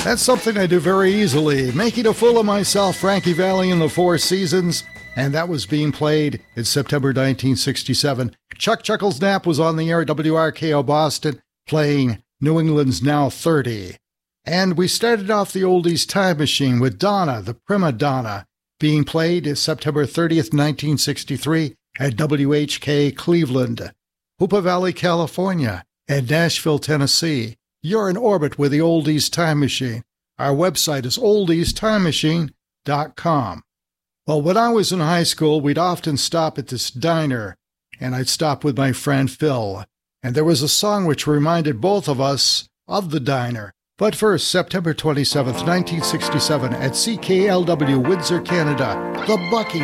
That's something I do very easily. Making a fool of myself, Frankie Valli and the Four Seasons. And that was being played in September 1967. Chuck Chuckles Knapp was on the air at WRKO Boston playing New England's Now 30. And we started off the Oldies Time Machine with Donna, the Prima Donna, being played September 30th, 1963 at WHK Cleveland, Hoopa Valley, California, and Nashville, Tennessee. You're in orbit with the Oldies Time Machine. Our website is oldiestimemachine.com. Well, when I was in high school, we'd often stop at this diner, and I'd stop with my friend Phil. And there was a song which reminded both of us of the diner. But first, September 27th, 1967, at CKLW, Windsor, Canada, the Bucking